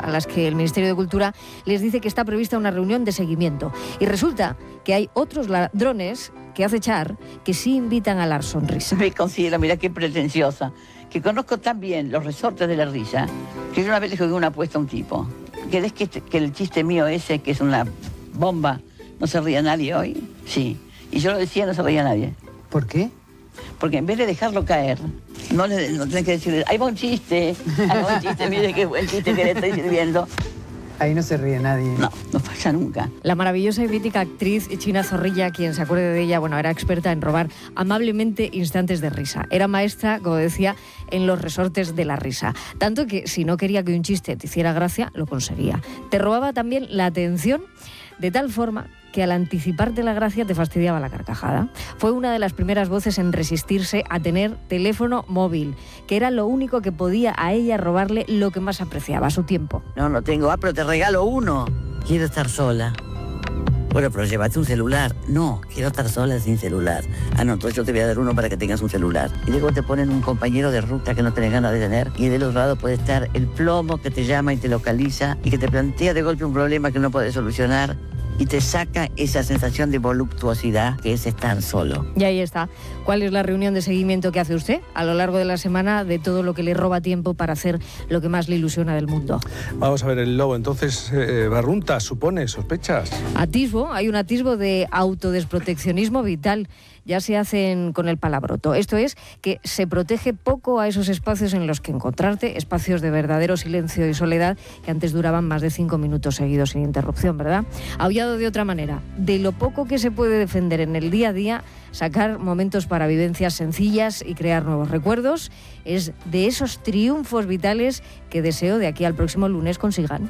a las que el Ministerio de Cultura les dice que está prevista una reunión de seguimiento. Y resulta que hay otros ladrones que acechar que sí invitan a la sonrisa. Me considero, mira qué pretenciosa, que conozco tan bien los resortes de la risa, que yo una vez le jugué una apuesta a un tipo. ¿Querés que el chiste mío ese, que es una bomba, no se ría nadie hoy? Sí. Y yo lo decía, no se reía nadie. ¿Por qué? Porque en vez de dejarlo caer, no tenés que decirle, ahí va un chiste, mire qué buen chiste que le estoy sirviendo. Ahí no se ríe nadie. No falla nunca. La maravillosa y mítica actriz China Zorrilla, quien se acuerde de ella, era experta en robar amablemente instantes de risa. Era maestra, como decía, en los resortes de la risa. Tanto que si no quería que un chiste te hiciera gracia, lo conseguía. Te robaba también la atención de tal forma que al anticiparte la gracia te fastidiaba la carcajada. Fue una de las primeras voces en resistirse a tener teléfono móvil, que era lo único que podía a ella robarle lo que más apreciaba, su tiempo. No tengo, pero te regalo uno. Quiero estar sola. Bueno, pero llévate un celular. No, quiero estar sola sin celular. No, entonces yo te voy a dar uno para que tengas un celular. Y luego te ponen un compañero de ruta que no tenés ganas de tener. Y del otro lado puede estar el plomo que te llama y te localiza y que te plantea de golpe un problema que no puedes solucionar. Y te saca esa sensación de voluptuosidad que es estar solo. Y ahí está. ¿Cuál es la reunión de seguimiento que hace usted a lo largo de la semana de todo lo que le roba tiempo para hacer lo que más le ilusiona del mundo? Vamos a ver el lobo. Entonces, Barrunta, supone, sospechas. Hay un atisbo de autodesproteccionismo vital. Ya se hacen con el palabroto. Esto es que se protege poco a esos espacios en los que encontrarte, espacios de verdadero silencio y soledad que antes duraban más de 5 minutos seguidos sin interrupción, ¿verdad? Aullado de otra manera, de lo poco que se puede defender en el día a día, sacar momentos para vivencias sencillas y crear nuevos recuerdos, es de esos triunfos vitales que deseo de aquí al próximo lunes consigan.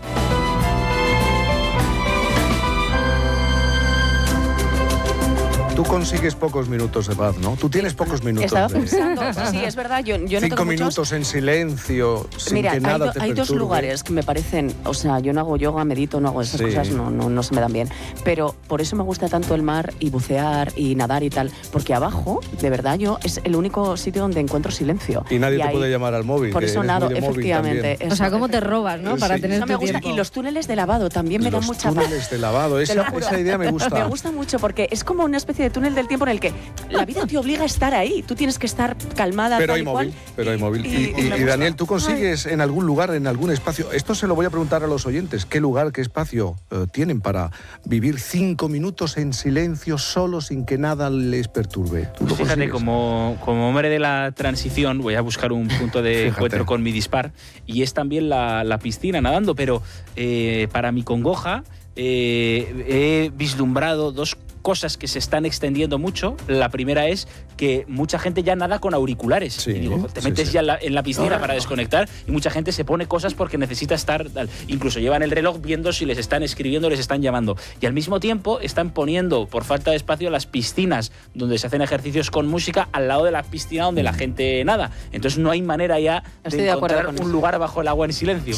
Tú consigues pocos minutos de paz, ¿no? Tú tienes pocos minutos. Estaba pensando, sí, es verdad, yo no 5 minutos en silencio, sin que nada te perturbe. Hay dos lugares que me parecen, yo no hago yoga, medito, no hago esas cosas, no se me dan bien. Pero por eso me gusta tanto el mar y bucear y nadar y tal, porque abajo, de verdad, es el único sitio donde encuentro silencio. Y nadie te puede llamar al móvil. Por eso nado, efectivamente. ¿Cómo te robas, no? Para tener me gusta. tiempo. Y los túneles de lavado también me dan mucha paz. Los túneles de lavado, esa idea me gusta. Me gusta mucho porque es como una especie de túnel del tiempo en el que la vida te obliga a estar ahí. Tú tienes que estar calmada. Pero hay móvil. Y Daniel, ¿tú consigues en algún lugar, en algún espacio? Esto se lo voy a preguntar a los oyentes. ¿Qué lugar, qué espacio tienen para vivir 5 minutos en silencio, solo, sin que nada les perturbe? Fíjate, como hombre de la transición, voy a buscar un punto de encuentro con mi dispar. Y es también la piscina, nadando. Pero para mi congoja, he vislumbrado dos cosas que se están extendiendo mucho. La primera es que mucha gente ya nada con auriculares. Sí, y digo, te metes ya en la piscina para desconectar y mucha gente se pone cosas porque necesita estar... Incluso llevan el reloj viendo si les están escribiendo, les están llamando. Y al mismo tiempo están poniendo, por falta de espacio, las piscinas donde se hacen ejercicios con música al lado de la piscina donde la gente nada. Entonces no hay manera ya de encontrar un lugar bajo el agua en silencio.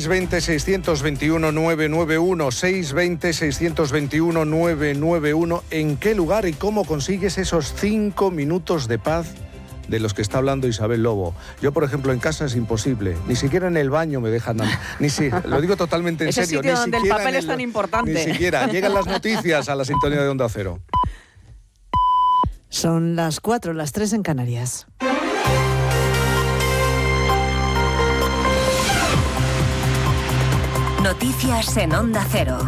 620-621-991, 620-621-991. ¿En qué lugar y cómo consigues esos 5 minutos de paz de los que está hablando Isabel Lobo? Yo, por ejemplo, en casa es imposible. Ni siquiera en el baño me dejan... Lo digo totalmente en serio. Ese sitio donde el papel es tan importante. Ni siquiera. Llegan las noticias a la sintonía de Onda Cero. Son las 4, las 3 en Canarias. Noticias en Onda Cero.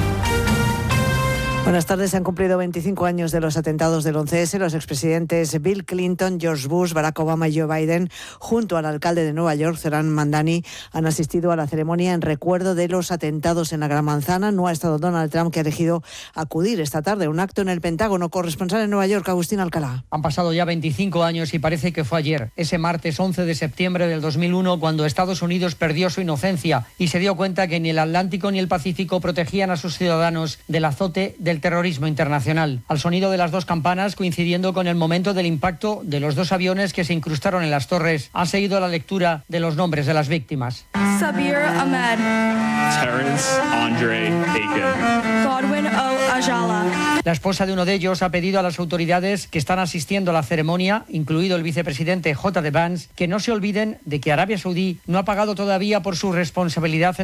Buenas tardes. Se han cumplido 25 años de los atentados del 11S. Los expresidentes Bill Clinton, George Bush, Barack Obama y Joe Biden, junto al alcalde de Nueva York, Zohran Mamdani, han asistido a la ceremonia en recuerdo de los atentados en la Gran Manzana. No ha estado Donald Trump, que ha elegido acudir esta tarde a un acto en el Pentágono. Corresponsal en Nueva York, Agustín Alcalá. Han pasado ya 25 años y parece que fue ayer, ese martes 11 de septiembre del 2001, cuando Estados Unidos perdió su inocencia y se dio cuenta que ni el Atlántico ni el Pacífico protegían a sus ciudadanos del azote del terrorismo internacional. Al sonido de las dos campanas, coincidiendo con el momento del impacto de los dos aviones que se incrustaron en las torres, ha seguido la lectura de los nombres de las víctimas. Sabir Ahmed, Terrence Andre Aiken, Godwin O. Ajala. La esposa de uno de ellos ha pedido a las autoridades que están asistiendo a la ceremonia, incluido el vicepresidente J.D. Vance, que no se olviden de que Arabia Saudí no ha pagado todavía por su responsabilidad en